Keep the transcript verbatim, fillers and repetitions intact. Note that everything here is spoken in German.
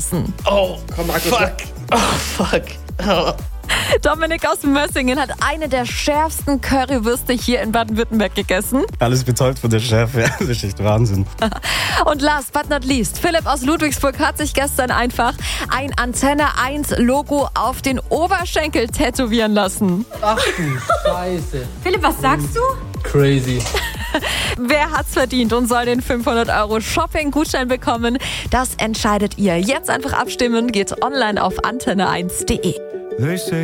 lassen. Oh, komm, Markus. Fuck. Oh, fuck. Oh. Dominik aus Mössingen hat eine der schärfsten Currywürste hier in Baden-Württemberg gegessen. Alles bezahlt von der Schärfe. Das ist echt Wahnsinn. Und last but not least, Philipp aus Ludwigsburg hat sich gestern einfach ein Antenne eins Logo auf den Oberschenkel tätowieren lassen. Ach du Scheiße. Philipp, was sagst du? Crazy. Wer hat's verdient und soll den fünfhundert Euro Shopping-Gutschein bekommen? Das entscheidet ihr. Jetzt einfach abstimmen, geht online auf antenne eins punkt de.